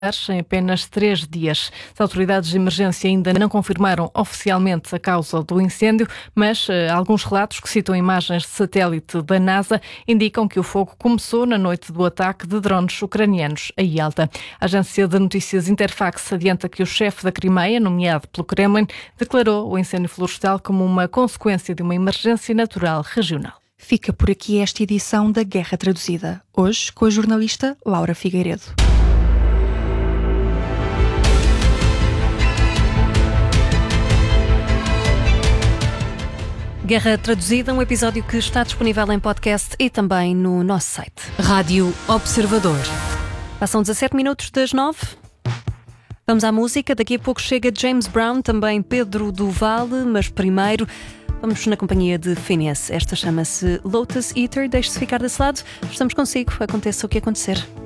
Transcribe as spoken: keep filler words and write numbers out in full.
em apenas três dias. As autoridades de emergência ainda não confirmaram oficialmente a causa do incêndio, mas uh, alguns relatos que citam imagens de satélite da NASA indicam que o fogo começou na noite do ataque de drones ucranianos a Yalta. A agência de notícias Interfax adianta que o chefe da Crimeia, nomeado pelo Kremlin, declarou o incêndio florestal como uma consequência de uma emergência natural regional. Fica por aqui esta edição da Guerra Traduzida. Hoje com a jornalista Laura Figueiredo. Guerra Traduzida, um episódio que está disponível em podcast e também no nosso site. Rádio Observador. Passam dezassete minutos das nove. Vamos à música. Daqui a pouco chega James Brown, também Pedro do Vale, mas primeiro vamos na companhia de Phineas. Esta chama-se Lotus Eater. Deixe-se ficar desse lado. Estamos consigo, aconteça o que acontecer.